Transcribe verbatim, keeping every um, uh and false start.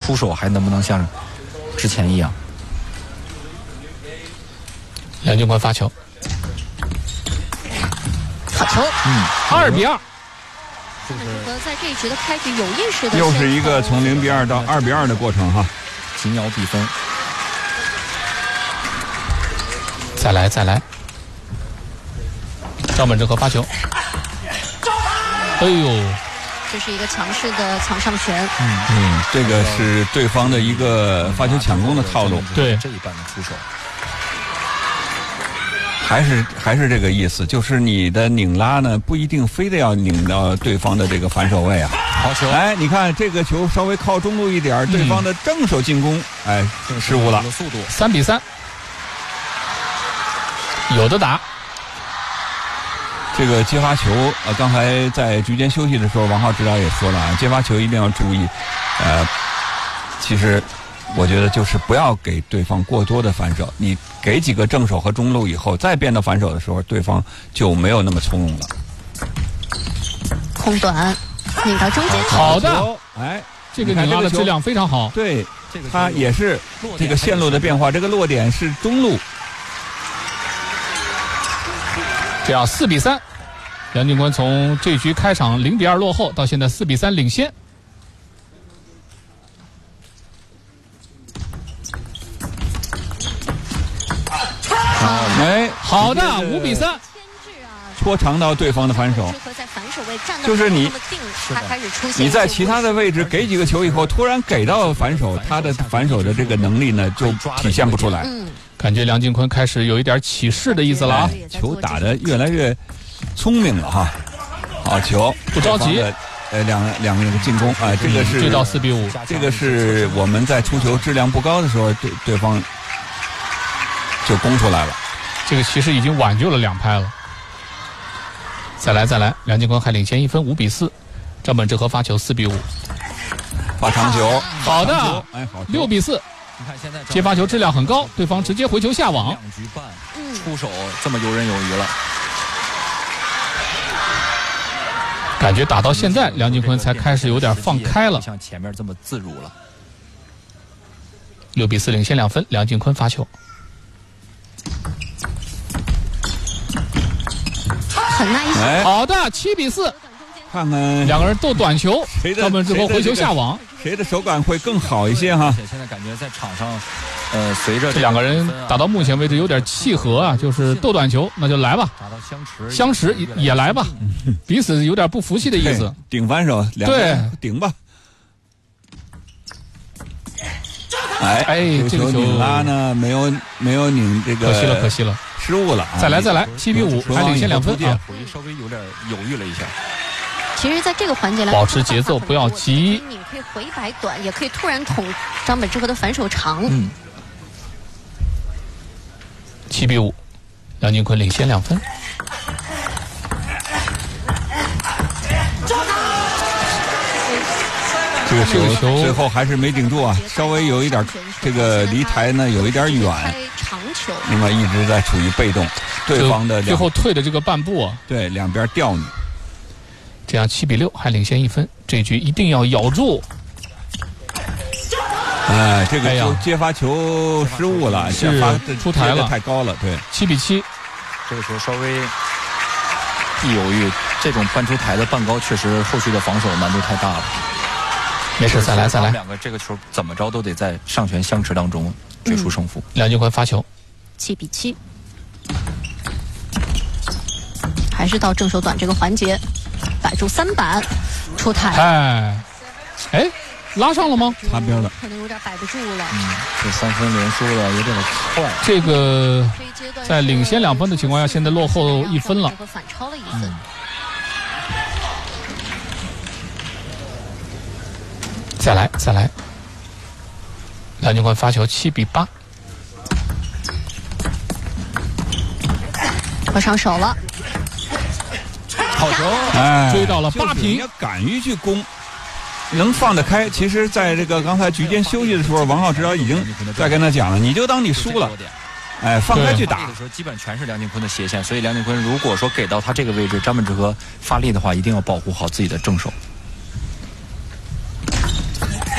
出手还能不能像之前一样？ 梁俊宽发球， 好球， 嗯，二比二。 张本智和在这一局的开局有意识的， 又是一个从零比二到二比二的过程哈， 紧咬比分。 再来再来，张本智和发球，哎呦， 这是一个强势的抢上旋。 嗯嗯，这个是对方的一个发球抢攻的套路。 对， 这一半的出手。 还是还是这个意思，就是你的拧拉呢，不一定非得要拧到对方的这个反手位啊。 好球！ 哎，你看这个球稍微靠中路一点，嗯、对方的正手进攻，哎，失误了。 速度三比三，有的打。 这个接发球，呃，刚才在局间休息的时候，王浩指导也说了啊，接发球一定要注意，呃，其实。我觉得就是不要给对方过多的反手，你给几个正手和中路以后，再变到反手的时候，对方就没有那么从容了。 空短，拧到中间， 好的， 哎， 这个拧拉的质量非常好。 对，它也是这个线路的变化，这个落点是中路。 这样四比三，梁俊宽从这局开场零比二落后，到现在四比三领先。 哎， 好的，五比三， 戳长到对方的反手，就是你，你在其他的位置给几个球以后，突然给到反手，他的反手的这个能力呢就体现不出来。 嗯， 感觉梁俊宽开始有一点起势的意思了啊， 球打得越来越聪明了哈。好球， 不着急。 呃，两两个进攻啊，这个是追到四比五， 这个是我们在出球质量不高的时候，对对方就攻出来了。 这个其实已经挽救了两拍了。再来再来，梁俊宽还领先一分，五比四。张本智和发球四比五， 发长球， 好的， 哎好， 六比四。 你看现在接发球质量很高，对方直接回球下网。 两局半，出手这么游刃有余了。 感觉打到现在，梁俊宽才开始有点放开了， 像前面这么自如了。 六比四领先两分，梁俊宽发球。 很耐心。 哎， 好的，七比四。 看看两个人斗短球，张本智和回球下网， 谁的手感会更好一些哈？ 而且现在感觉在场上，呃，随着这两个人打到目前为止有点契合啊，就是斗短球，那就来吧， 打到相持， 相持也也来吧，彼此有点不服气的意思。 顶反手，两个人顶吧。哎哎，这个球拧拉呢，没有没有拧这个， 可惜了，可惜了， 失误了。 再来再来，七比五，还领先两分啊！ 稍微有点犹豫了一下。 其实，在这个环节来保持节奏，不要急。 你可以回摆短，也可以突然捅张本智和的反手长。 嗯。 七比五，梁俊宽领先两分。 这个球最后还是没顶住啊，稍微有一点这个离台呢有一点远， 长球， 那么一直在处于被动，对方的最后退的这个半步啊， 对，两边吊你， 这样七比六还领先一分，这局一定要咬住。 哎，这个球接发球失误了， 是出台了， 太高了，对， 七比七， 这个球稍微一犹豫，这种半出台的半高确实后续的防守难度太大了。 没事，再来再来。 两个这个球怎么着都得在上拳相持当中决出胜负。 梁俊宽发球， 七比七，还是到正手短这个环节，摆住三板，出台。 哎，哎，拉上了吗？ 擦边了， 可能有点摆不住了。 嗯，这三分连输的有点快。 这个在领先两分的情况下，现在落后一分了。 反超了一分。嗯再来，再来！梁俊宽发球七比八， 合上手了， 好球！ 哎， 追到了八平。 你要敢于去攻，能放得开。其实，在这个刚才局间休息的时候，王浩指导已经在跟他讲了，你就当你输了，哎，放开去打。 的时候基本全是梁俊宽的斜线，所以梁俊宽如果说给到他这个位置，张本智和发力的话，一定要保护好自己的正手。